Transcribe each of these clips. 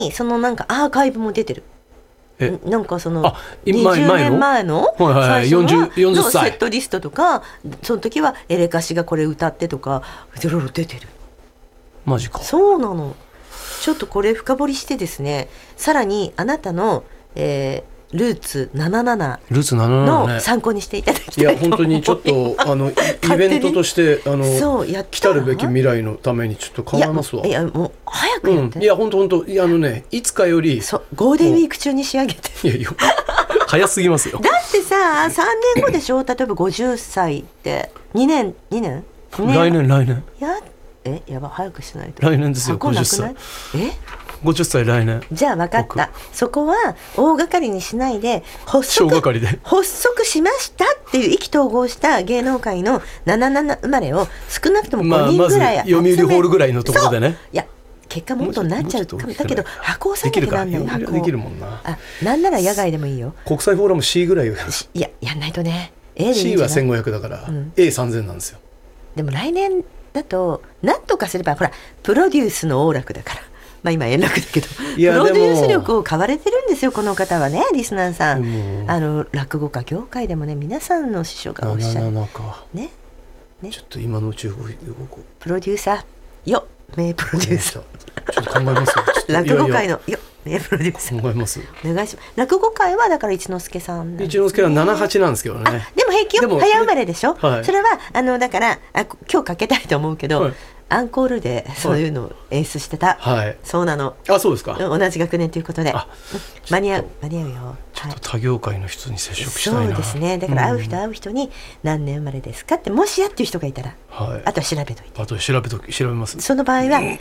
そのなんかアーカイブも出てる。なんかその 20 年前の最初のセットリストとか、その時はエレカシがこれ歌ってとかいろいろ出てる。 マジか。 そうなの。ちょっとこれ深掘りしてですね、さらにあなたの、ルーツ77の参考にしていただきたいと思いや本当にちょっとイベントとして来たるべき未来のためにちょっと考えますわ。 いやもう早くやって、 いや本当いつかよりゴールデンウィーク中に仕上げて。 いや早すぎますよ。 だってさ3年後でしょ。例えば50歳って2年来年やば早くしないと。 来年ですよ50歳。50歳来年。 じゃあ分かった。そこは大掛かりにしないで発足しましたっていう意気投合した芸能界の77生まれを少なくとも5人ぐらいまず読売ホールぐらいのところでね。 いや結果もっとになっちゃうかも。だけど箱を下げてなんだよ。箱できるもんな。 なんなら野外でもいいよ。 国際フォーラム C ぐらいよ。 いややんないとね。 C は1500だから、A3000 なんですよ。 でも来年だとなんとかすればほらプロデュースの王楽だから。今円楽だけどプロデュース力を買われてるんですよこの方はね。リスナーさん落語家業界でもね皆さんの師匠がおっしゃるね。 ちょっと今のうちプロデューサーよ名プロデューサーちょっと考えますよ。 落語界のよ名プロデューサー考えます。 お願いします。落語界はだから一之輔さん、 一之輔は78なんですけどね。 でも平気よ。早生まれでしょ。それはだから今日かけたいと思うけど、アンコールでそういうのを演出してた。そうなの。 そうですか。 同じ学年ということで間に合うよ。 ちょっと他業界の人に接触したいな。 そうですね。だから会う人に何年生まれですかってもしやっていう人がいたら、あとは調べといて。 あと調べます。 その場合は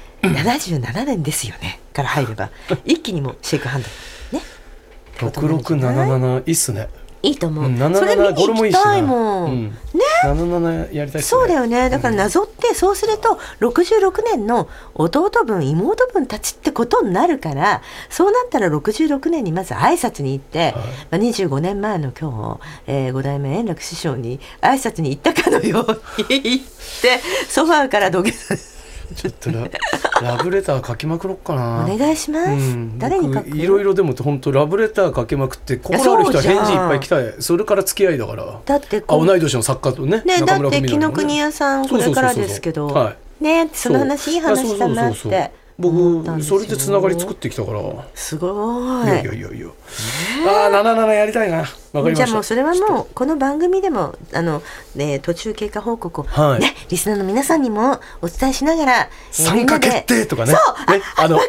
77年ですよねから入れば一気にもシェイクハンドね。 6677いいっすね。 いいと思う。 それ見に行きたいもん。ね。 77やりたいっすね。 そうだよね。だからなぞってそうすると66年の弟分妹分たちってことになるから、そうなったら66年にまず挨拶に行って、25年前の今日、5代目円楽師匠に挨拶に行ったかのように行ってソファーから土下座ちょっとラブレター書きまくろっかな。 お願いします。誰に書く？ いろいろでも本当ラブレター書きまくって心ある人は返事いっぱい来たい。それから付き合いだから。 だって同い年の作家とね。 だって紀ノ国屋さんこれからですけどね、その話いい話だなって。 僕それでつながり作ってきたから。 すごい。 いや77やりたいな。わかりました。 じゃあもうそれはもうこの番組でも途中経過報告をねリスナーの皆さんにもお伝えしながら参加決定とかね。 そう分かった。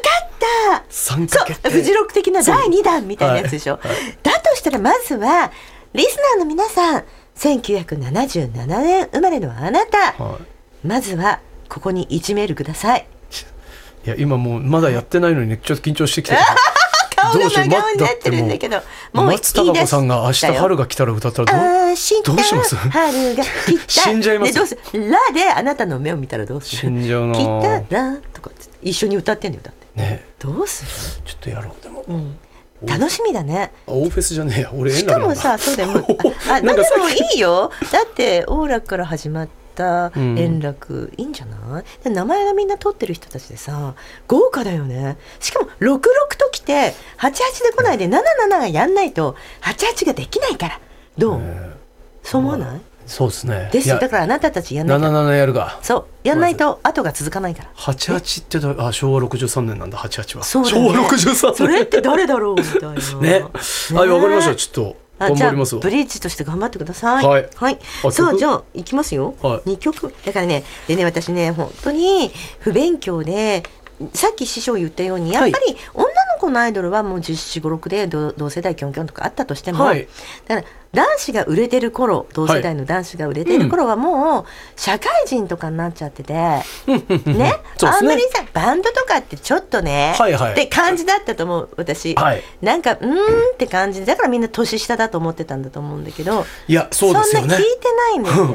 参加決定。 フジロック的な第2弾みたいなやつでしょ。だとしたらまずはリスナーの皆さん1977年生まれのあなた、まずはここに1メールください。 いや今もうまだやってないのにね、ちょっと緊張してきて顔が真顔になってるんだけど、もう松たか子さんが明日春が来たら歌ったらどうします春が来た死んじゃいます。 どうすラであなたの目を見たらどうする。 死んじゃうな。 来たらとか一緒に歌ってんだよ。だってね。 どうする。 ちょっとやろう。でも楽ししみだね。 オーフェスじゃねえや。俺しかもさ、そうだよ。でもいいよ。だってオーラから始まった円楽、いいんじゃない。名前がみんな取ってる人たちでさ、豪華だよね。しかも66ときて88で来ないで77がやんないと88ができないから。どう？そう思わない？ そうですね。 ですよ。だからあなたたちやんないと。 77やるが。 そうやんないと後が続かないから。 88って昭和63年なんだ。88は。 そうだね。 昭和63年。 それって誰だろうみたいな。 ね。わかりました。ちょっと頑張りますわ。 ブリッジとして頑張ってください。 はい。 さあじゃあ行きますよ。2曲だからね。でね、私ね本当に不勉強で。さっき師匠言ったようにやっぱり女の子のアイドルはもう14、5、6で同世代キョンキョンとかあったとしても、だから男子が売れてる頃、同世代の男子が売れてる頃はもう社会人とかになっちゃってて、ね、あんまりさバンドとかってちょっとね、って感じだったと思う私、なんかって感じだからみんな年下だと思ってたんだと思うんだけど、 いやそうですよね。 そんな聞いてないんだよね。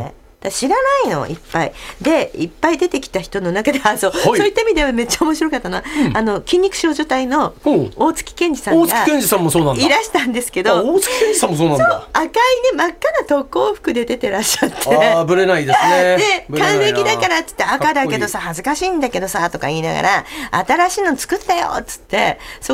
知らないのいっぱいで、いっぱい出てきた人の中で、そういった意味ではめっちゃ面白かったのは、筋肉少女隊の大月健二さんがいらしたんですけど、 大月健二さんもそうなんだ。 赤いね真っ赤な特攻服で出てらっしゃって、 ぶれないですね。 で還暦だからっつって赤だけどさ恥ずかしいんだけどさとか言いながら、新しいの作ったよっつって、